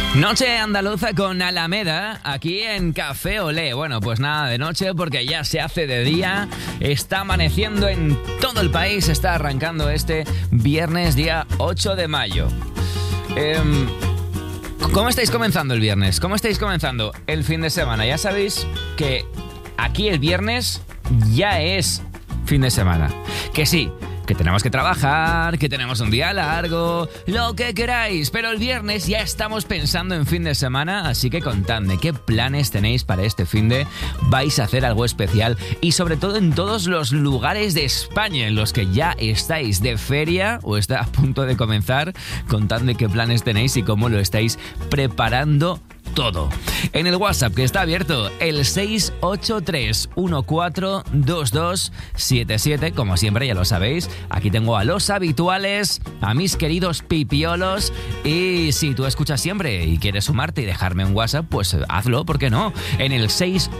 Noche andaluza con Alameda, aquí en Café Olé. Bueno, pues nada de noche porque ya se hace de día. Está amaneciendo en todo el país. Está arrancando este viernes, día 8 de mayo. ¿Cómo estáis comenzando el viernes? ¿Cómo estáis comenzando el fin de semana? Ya sabéis que aquí el viernes ya es fin de semana. Que sí, que tenemos que trabajar, que tenemos un día largo, lo que queráis, pero el viernes ya estamos pensando en fin de semana, así que contadme qué planes tenéis para este fin de, vais a hacer algo especial y sobre todo en todos los lugares de España en los que ya estáis de feria o está a punto de comenzar, contadme qué planes tenéis y cómo lo estáis preparando todo. En el WhatsApp que está abierto, el 683142277, como siempre ya lo sabéis, aquí tengo a los habituales, a mis queridos pipiolos, y si tú escuchas siempre y quieres sumarte y dejarme un WhatsApp, pues hazlo, ¿por qué no? En el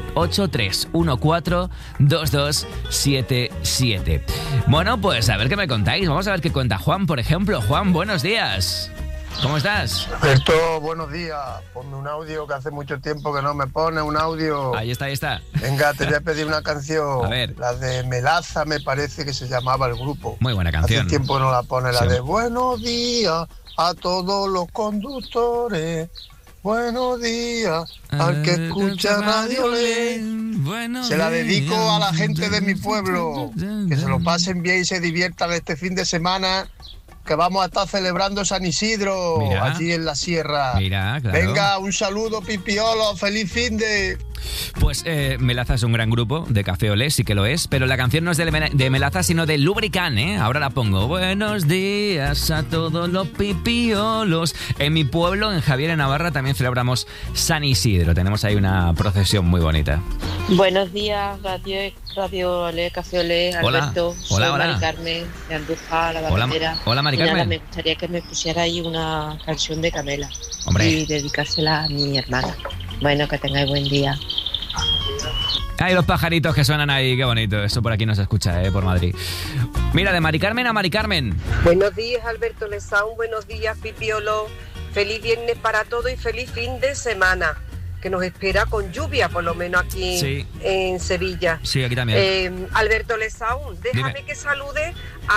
683142277. Bueno, pues a ver qué me contáis, vamos a ver qué cuenta Juan, por ejemplo. Juan, buenos días. ¿Cómo estás? Alberto, buenos días. Ponme un audio, que hace mucho tiempo que no me pone un audio. Ahí está, ahí está. Venga, te voy a pedir una canción. A ver. La de Melaza, me parece que se llamaba el grupo. Muy buena canción. Hace tiempo que no la pone. La Sí. de buenos días a todos los conductores. Buenos días al que escucha Radio Le. Se la dedico a la gente de mi pueblo. Que se lo pasen bien y se diviertan este fin de semana, que vamos a estar celebrando San Isidro. Mira, allí en la sierra. Mira, claro. Venga, un saludo, pipiolo, feliz fin de... Pues Melaza es un gran grupo de Café Olé, sí que lo es, pero la canción no es de Melaza, sino de Lubricant, ¿eh? Ahora la pongo. Buenos días a todos los pipiolos. En mi pueblo, en Javier, en Navarra, también celebramos San Isidro. Tenemos ahí una procesión muy bonita. Buenos días, Radio Olé, Café Olé, Alberto. Hola, soy hola. Mari Carmen, de Andújar, la bandera. Hola, Mari Carmen. Nada, me gustaría que me pusiera ahí una canción de Camela. Hombre. Y dedicársela a mi hermana. Bueno, que tengáis buen día. Ay, los pajaritos que suenan ahí, qué bonito. Eso por aquí no se escucha, por Madrid. Mira, de Mari Carmen a Mari Carmen. Buenos días, Alberto Lesaun. Buenos días, Pipiolo. Feliz viernes para todos y feliz fin de semana, que nos espera con lluvia, por lo menos aquí en Sevilla. Sí, aquí también. Alberto Lesaun, déjame Dime. que salude